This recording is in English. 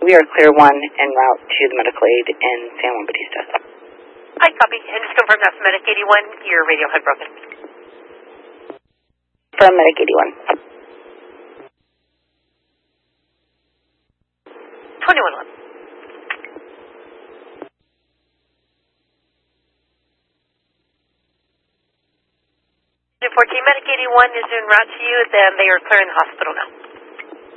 We are clear 1 en route to the medical aid in San Juan Bautista. Hi, copy. And just confirm that's Medic 81. Your radio had broken. From Medic 81. 2111. 14, Medic 81 is en route to you, then they are clearing the hospital now.